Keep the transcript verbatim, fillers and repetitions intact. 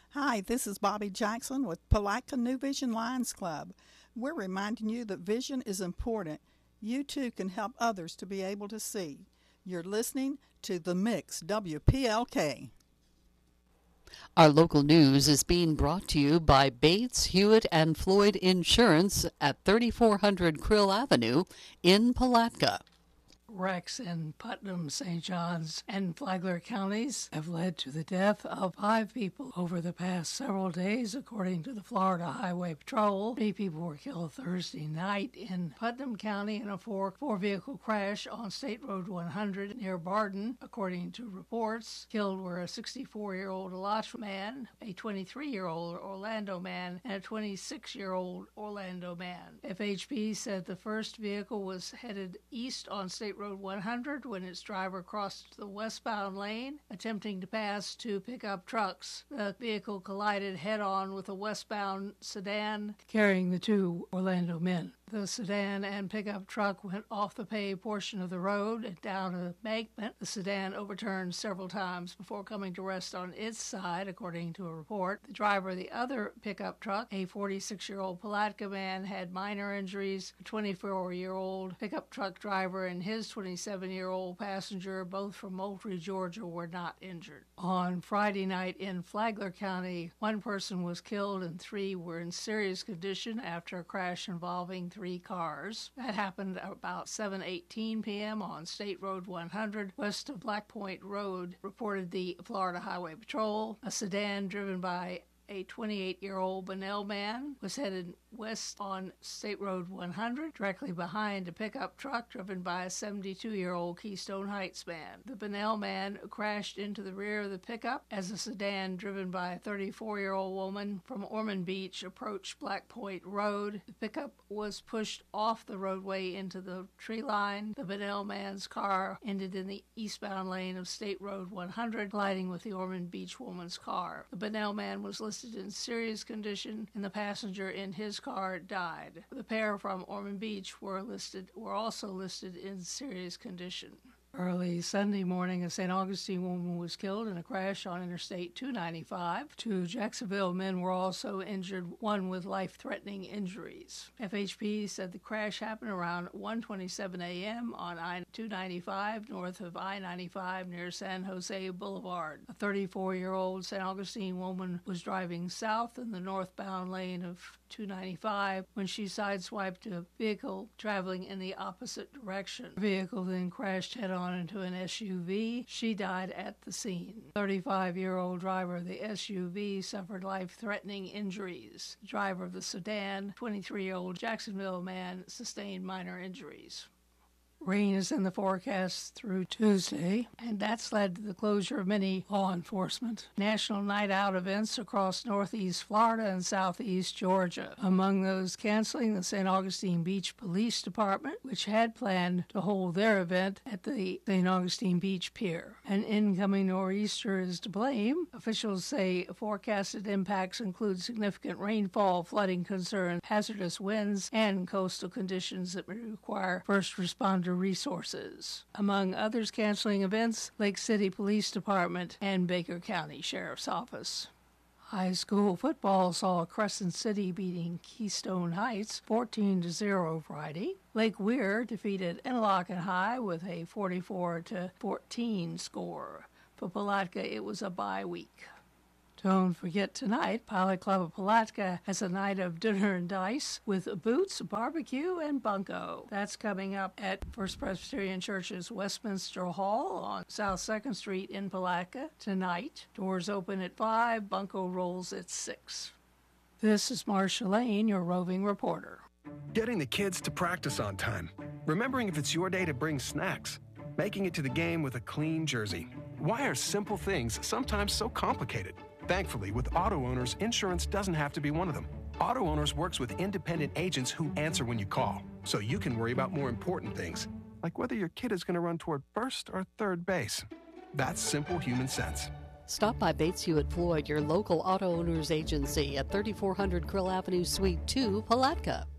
Hi, this is Bobby Jackson with Palatka New Vision Lions Club. We're reminding you that vision is important. You too can help others to be able to see. You're listening to The Mix, W P L K. Our local news is being brought to you by Bates, Hewitt, and Floyd Insurance at thirty-four hundred Krill Avenue in Palatka. Wrecks in Putnam, Saint Johns, and Flagler counties have led to the death of five people over the past several days, according to the Florida Highway Patrol. Three people were killed Thursday night in Putnam County in a four, four-vehicle crash on State Road one hundred near Barden, according to reports. Killed were a sixty-four-year-old Alachua man, a twenty-three-year-old Orlando man, and a twenty-six-year-old Orlando man. F H P said the first vehicle was headed east on State Road one hundred when its driver crossed the westbound lane, attempting to pass two pickup trucks. The vehicle collided head-on with a westbound sedan carrying the two Orlando men. The sedan and pickup truck went off the paved portion of the road and down an embankment. The sedan overturned several times before coming to rest on its side, according to a report. The driver of the other pickup truck, a forty-six-year-old Palatka man, had minor injuries. A twenty-four-year-old pickup truck driver and his twenty-seven-year-old passenger, both from Moultrie, Georgia, were not injured. On Friday night in Flagler County, one person was killed and three were in serious condition after a crash involving three cars. That happened about seven eighteen p.m. on State Road one hundred, west of Black Point Road, reported the Florida Highway Patrol. A sedan driven by a twenty-eight-year-old Bunnell man was headed west on State Road one hundred, directly behind a pickup truck driven by a seventy-two-year-old Keystone Heights man. The Bunnell man crashed into the rear of the pickup as a sedan driven by a thirty-four-year-old woman from Ormond Beach approached Black Point Road. The pickup was pushed off the roadway into the tree line. The Bunnell man's car ended in the eastbound lane of State Road one hundred, colliding with the Ormond Beach woman's car. The Bunnell man was listed in serious condition, and the passenger in his car died. The pair from Ormond Beach were listed were also listed in serious condition. Early Sunday morning, a Saint Augustine woman was killed in a crash on Interstate two ninety-five. Two Jacksonville men were also injured, one with life-threatening injuries. F H P said the crash happened around one twenty-seven a.m. on I two ninety-five, north of I ninety-five near San Jose Boulevard. A thirty-four-year-old Saint Augustine woman was driving south in the northbound lane of two ninety-five when she sideswiped a vehicle traveling in the opposite direction. The vehicle then crashed head-on into an S U V. She died at the scene. thirty-five-year-old driver of the S U V suffered life-threatening injuries. The driver of the sedan, twenty-three-year-old Jacksonville man, sustained minor injuries. Rain is in the forecast through Tuesday, and that's led to the closure of many law enforcement national night out events across northeast Florida and southeast Georgia. Among those canceling, the Saint Augustine Beach Police Department, which had planned to hold their event at the Saint Augustine Beach Pier. An incoming nor'easter is to blame. Officials say forecasted impacts include significant rainfall, flooding concerns, hazardous winds, and coastal conditions that may require first responder resources. Among others canceling events, Lake City Police Department and Baker County Sheriff's Office. High school football saw Crescent City beating Keystone Heights fourteen to zero Friday. Lake Weir defeated Interlochen High with a forty-four to fourteen score. For Palatka, it was a bye week. Don't forget tonight, Pilot Club of Palatka has a night of dinner and dice with boots, barbecue, and bunco. That's coming up at First Presbyterian Church's Westminster Hall on South second Street in Palatka tonight. Doors open at five, bunco rolls at six. This is Marcia Lane, your roving reporter. Getting the kids to practice on time. Remembering if it's your day to bring snacks. Making it to the game with a clean jersey. Why are simple things sometimes so complicated? Thankfully, with Auto Owners, insurance doesn't have to be one of them. Auto Owners works with independent agents who answer when you call, so you can worry about more important things, like whether your kid is going to run toward first or third base. That's simple human sense. Stop by Bates Hewitt Floyd, your local auto owners agency at thirty-four hundred Krill Avenue, Suite two, Palatka.